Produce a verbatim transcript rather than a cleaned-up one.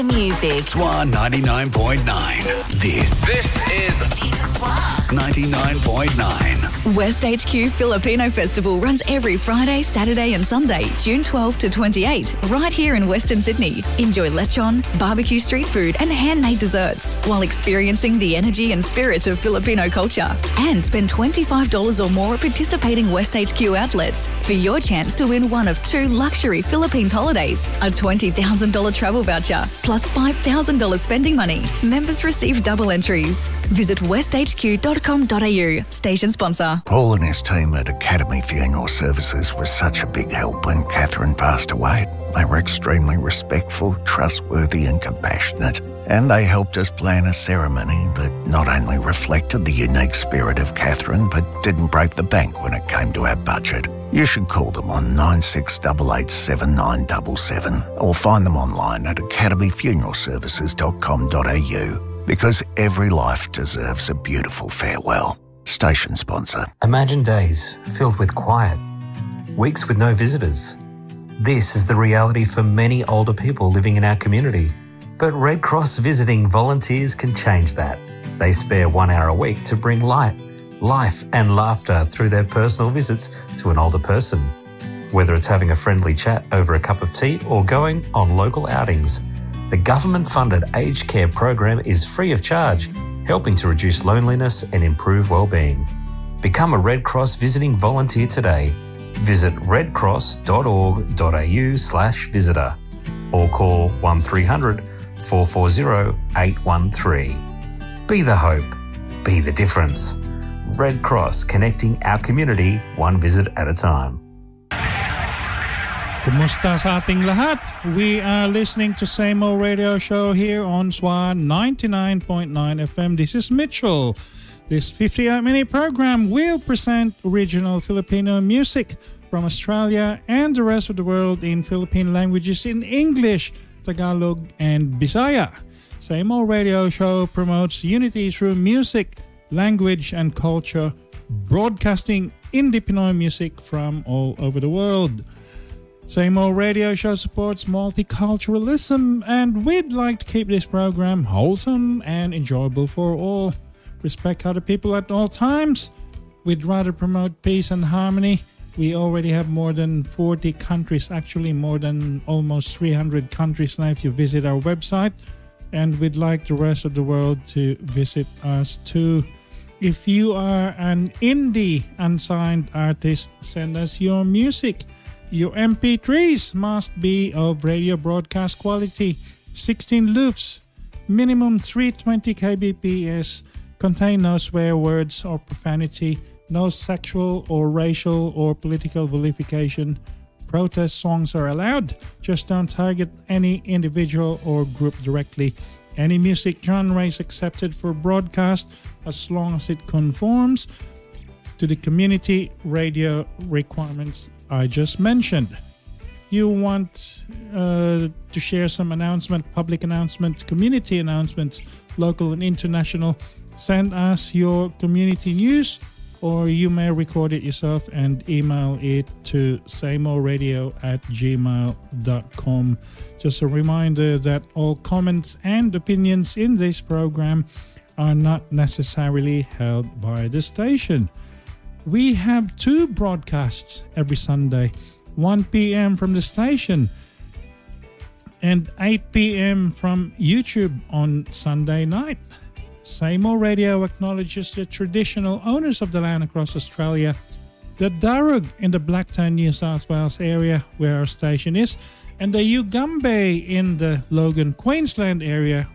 Music. Swan ninety-nine point nine. This. This is ninety-nine point nine. West H Q Filipino Festival runs every Friday, Saturday and Sunday, June twelfth to twenty-eighth, right here in Western Sydney. Enjoy lechon, barbecue street food and handmade desserts while experiencing the energy and spirit of Filipino culture. And spend twenty-five dollars or more at participating West H Q outlets for your chance to win one of two luxury Philippines holidays, a twenty thousand dollars travel voucher, plus five thousand dollars spending money. Members receive double entries. Visit west h q dot com dot a u. Station sponsor. Paul and his team at Academy Funeral Services was such a big help when Catherine passed away. They were extremely respectful, trustworthy and compassionate. And they helped us plan a ceremony that not only reflected the unique spirit of Catherine, but didn't break the bank when it came to our budget. You should call them on nine six eight eight seven nine seven seven or find them online at academy funeral services dot com dot a u. Because every life deserves a beautiful farewell. Station sponsor. Imagine days filled with quiet, weeks with no visitors. This is the reality for many older people living in our community. But Red Cross visiting volunteers can change that. They spare one hour a week to bring light, life and laughter through their personal visits to an older person. Whether it's having a friendly chat over a cup of tea or going on local outings, the government-funded aged care program is free of charge, helping to reduce loneliness and improve well-being. Become a Red Cross visiting volunteer today. Visit redcross.org.au slash visitor or call one three hundred four four zero eight one three. Be the hope. Be the difference. Red Cross, connecting our community one visit at a time. Kumusta sa ating lahat? We are listening to Same Old Radio Show here on Swan ninety-nine point nine F M. This is Mitchell. This fifty-eight minute program will present original Filipino music from Australia and the rest of the world in Philippine languages in English, Tagalog, and Bisaya. Same Old Radio Show promotes unity through music, language, and culture, broadcasting indie Pinoy music from all over the world. Same Old Radio Show supports multiculturalism, and we'd like to keep this program wholesome and enjoyable for all. Respect other people at all times. We'd rather promote peace and harmony. We already have more than forty countries, actually more than almost three hundred countries now if you visit our website. And we'd like the rest of the world to visit us too. If you are an indie unsigned artist, send us your music. Your M P threes must be of radio broadcast quality, sixteen loops, minimum three hundred twenty kilobits, contain no swear words or profanity, no sexual or racial or political vilification. Protest songs are allowed, just don't target any individual or group directly. Any music genre is accepted for broadcast as long as it conforms to the community radio requirements I just mentioned. You want uh, to share some announcement, public announcements, community announcements, local and international, send us your community news, or you may record it yourself and email it to sameolradio at gmail dot com. Just a reminder that all comments and opinions in this program are not necessarily held by the station. We have two broadcasts every Sunday, one p.m. from the station and eight p.m. from YouTube on Sunday night. Same Old Radio acknowledges the traditional owners of the land across Australia, the Darug in the Blacktown, New South Wales area where our station is, and the Ugambe in the Logan, Queensland area